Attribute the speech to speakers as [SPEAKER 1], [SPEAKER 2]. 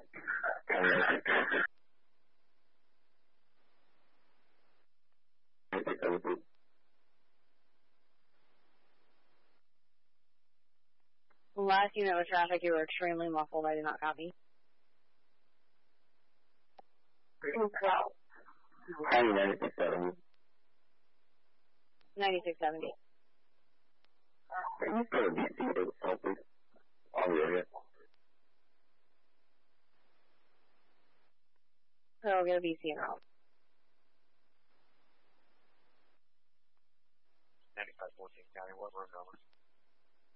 [SPEAKER 1] Last unit with traffic, you were extremely muffled. I did not copy.
[SPEAKER 2] 9670.
[SPEAKER 1] 9670.
[SPEAKER 2] Can you put a DC please? On the area.
[SPEAKER 1] So we'll get a BC in route.
[SPEAKER 3] 9514 County, what room number?